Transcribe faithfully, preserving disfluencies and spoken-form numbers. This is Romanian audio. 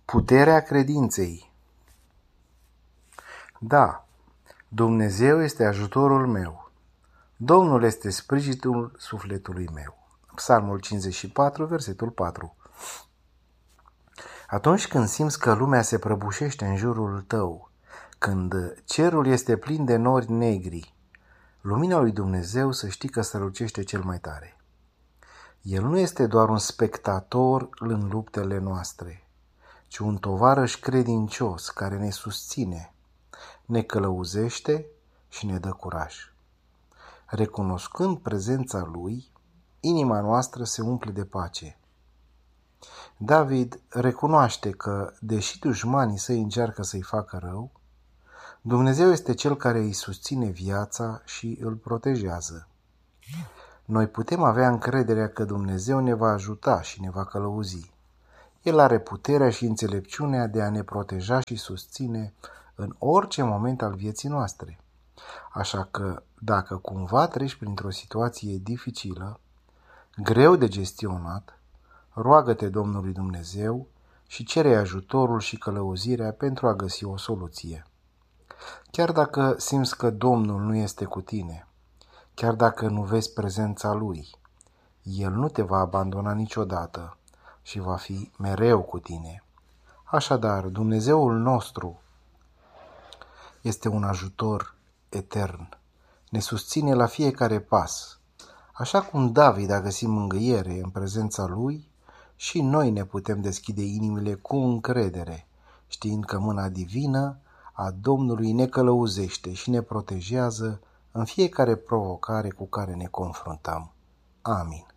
Puterea credinței. Da, Dumnezeu este ajutorul meu. Domnul este sprijinul sufletului meu. Psalmul cincizeci și patru, versetul patru. Atunci când simți că lumea se prăbușește în jurul tău, când cerul este plin de nori negri, lumina lui Dumnezeu să știi că strălucește cel mai tare. El nu este doar un spectator în luptele noastre, ci un tovarăș credincios care ne susține, ne călăuzește și ne dă curaj. Recunoscând prezența lui, inima noastră se umple de pace. David recunoaște că, deși dușmanii săi încearcă să-i facă rău, Dumnezeu este cel care îi susține viața și îl protejează. Noi putem avea încrederea că Dumnezeu ne va ajuta și ne va călăuzi. El are puterea și înțelepciunea de a ne proteja și susține în orice moment al vieții noastre. Așa că, dacă cumva treci printr-o situație dificilă, greu de gestionat, roagă-te Domnului Dumnezeu și cere ajutorul și călăuzirea pentru a găsi o soluție. Chiar dacă simți că Domnul nu este cu tine, chiar dacă nu vezi prezența Lui, El nu te va abandona niciodată și va fi mereu cu tine. Așadar, Dumnezeul nostru este un ajutor etern. Ne susține la fiecare pas. Așa cum David a găsit mângâiere în prezența Lui, și noi ne putem deschide inimile cu încredere, știind că mâna divină a Domnului ne călăuzește și ne protejează în fiecare provocare cu care ne confruntăm. Amin.